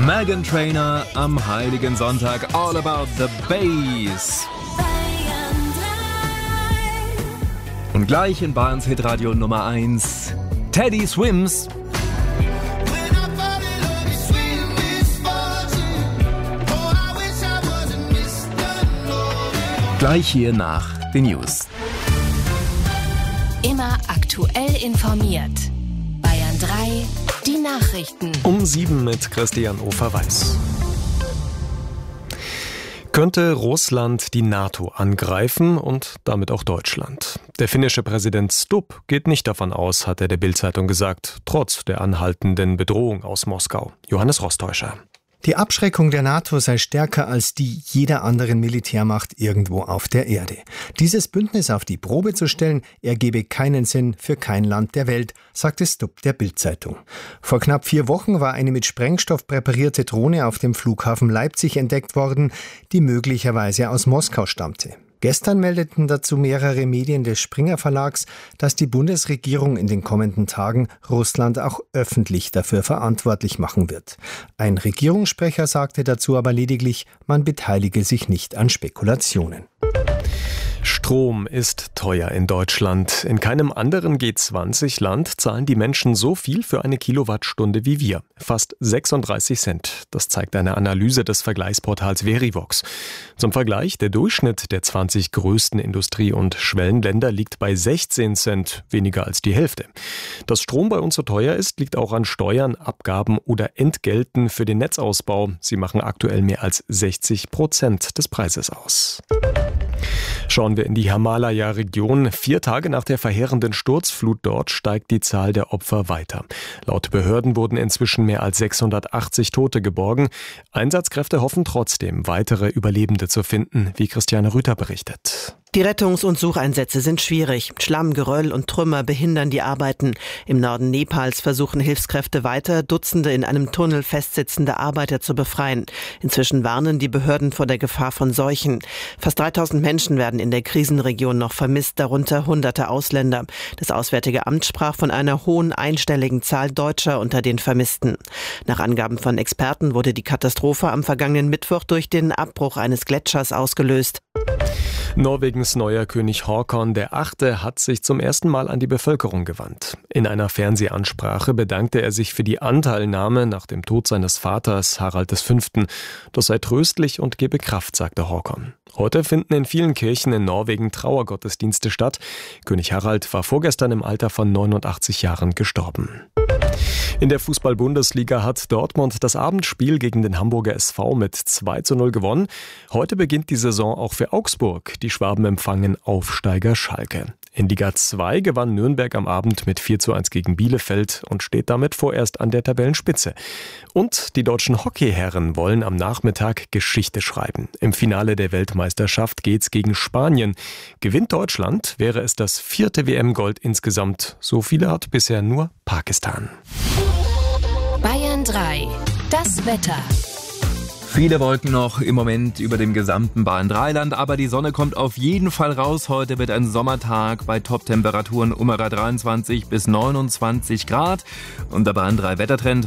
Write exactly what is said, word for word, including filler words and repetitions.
Meghan Trainor am Heiligen Sonntag, All About the Bass. Und gleich in Bayerns Hitradio Nummer eins, Teddy Swims. Gleich hier nach den News. Immer aktuell informiert. Bayern drei, die Nachrichten. Um sieben mit Christian Ofer-Weiß. Könnte Russland die NATO angreifen und damit auch Deutschland? Der finnische Präsident Stubb geht nicht davon aus, hat er der Bild-Zeitung gesagt, trotz der anhaltenden Bedrohung aus Moskau. Johannes Rostäuscher. Die Abschreckung der NATO sei stärker als die jeder anderen Militärmacht irgendwo auf der Erde. Dieses Bündnis auf die Probe zu stellen, ergebe keinen Sinn für kein Land der Welt, sagte Stubb der Bild-Zeitung. Vor knapp vier Wochen war eine mit Sprengstoff präparierte Drohne auf dem Flughafen Leipzig entdeckt worden, die möglicherweise aus Moskau stammte. Gestern meldeten dazu mehrere Medien des Springer Verlags, dass die Bundesregierung in den kommenden Tagen Russland auch öffentlich dafür verantwortlich machen wird. Ein Regierungssprecher sagte dazu aber lediglich, man beteilige sich nicht an Spekulationen. Strom ist teuer in Deutschland. In keinem anderen G zwanzig Land zahlen die Menschen so viel für eine Kilowattstunde wie wir. Fast sechsunddreißig Cent. Das zeigt eine Analyse des Vergleichsportals Verivox. Zum Vergleich, der Durchschnitt der zwanzig größten Industrie- und Schwellenländer liegt bei sechzehn Cent, weniger als die Hälfte. Dass Strom bei uns so teuer ist, liegt auch an Steuern, Abgaben oder Entgelten für den Netzausbau. Sie machen aktuell mehr als sechzig Prozent des Preises aus. Schauen wir in die Himalaya-Region. Vier Tage nach der verheerenden Sturzflut dort steigt die Zahl der Opfer weiter. Laut Behörden wurden inzwischen mehr als sechshundertachtzig Tote geborgen. Einsatzkräfte hoffen trotzdem, weitere Überlebende zu finden, wie Christiane Rüther berichtet. Die Rettungs- und Sucheinsätze sind schwierig. Schlamm, Geröll und Trümmer behindern die Arbeiten. Im Norden Nepals versuchen Hilfskräfte weiter, Dutzende in einem Tunnel festsitzende Arbeiter zu befreien. Inzwischen warnen die Behörden vor der Gefahr von Seuchen. Fast dreitausend Menschen werden in der Krisenregion noch vermisst, darunter hunderte Ausländer. Das Auswärtige Amt sprach von einer hohen einstelligen Zahl Deutscher unter den Vermissten. Nach Angaben von Experten wurde die Katastrophe am vergangenen Mittwoch durch den Abbruch eines Gletschers ausgelöst. Norwegens neuer König Håkon der Achte hat sich zum ersten Mal an die Bevölkerung gewandt. In einer Fernsehansprache bedankte er sich für die Anteilnahme nach dem Tod seines Vaters Harald der Fünfte. Das sei tröstlich und gebe Kraft, sagte Håkon. Heute finden in vielen Kirchen in Norwegen Trauergottesdienste statt. König Harald war vorgestern im Alter von neunundachtzig Jahren gestorben. In der Fußball-Bundesliga hat Dortmund das Abendspiel gegen den Hamburger S V mit zwei zu null gewonnen. Heute beginnt die Saison auch für Augsburg. Die Schwaben empfangen Aufsteiger Schalke. In Liga zwei gewann Nürnberg am Abend mit vier zu eins gegen Bielefeld und steht damit vorerst an der Tabellenspitze. Und die deutschen Hockeyherren wollen am Nachmittag Geschichte schreiben. Im Finale der Weltmeisterschaft geht's gegen Spanien. Gewinnt Deutschland, wäre es das vierte W M-Gold insgesamt. So viele hat bisher nur Pakistan. Bayern drei, das Wetter. Viele Wolken noch im Moment über dem gesamten Bayern drei Land, aber die Sonne kommt auf jeden Fall raus. Heute wird ein Sommertag bei Top-Temperaturen um dreiundzwanzig bis neunundzwanzig Grad. Und der Bayern drei Wettertrend.